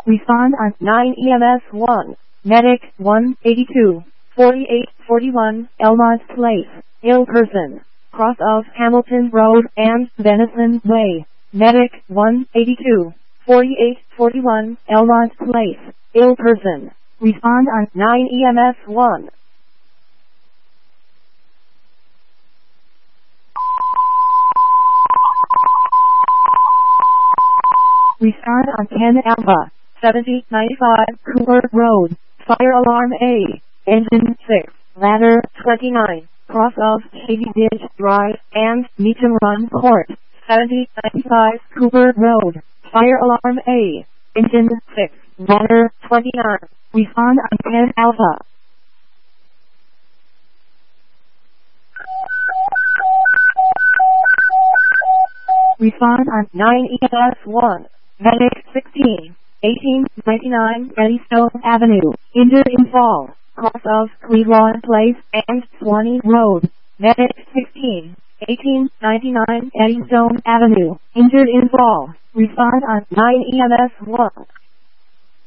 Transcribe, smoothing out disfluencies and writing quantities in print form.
Respond on 9 EMS 1. Medic 182. 4841 Elmont Place. Ill person. Cross of Hamilton Road and Venison Way. Medic 182. 4841 Elmont Place. Ill person. Respond on 9 EMS 1. Respond on 10 Alpha. 7095 Cooper Road. Fire alarm A. Engine 6. Ladder 29. Cross of Shady Ditch Drive and Meacham Run Court. 7095 Cooper Road. Fire alarm A. Engine 6. Ladder 29. Respond on 10 Alpha. Respond on 9 EMS 1. Medic 16. 1899 Eddystone Avenue. Injured in fall. Cross of Cleveland Place and Swanee Road. Medic 16. 1899 Eddystone Avenue. Injured in fall. Respond on 9 EMS 1.